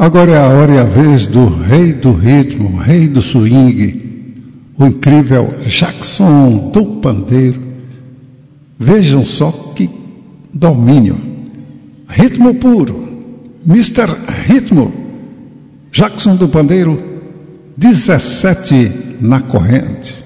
Agora é a hora e a vez do rei do ritmo, rei do swing, o incrível Jackson do pandeiro. Vejam só que domínio. Ritmo puro, Mr. Ritmo, Jackson do pandeiro, 17 na corrente.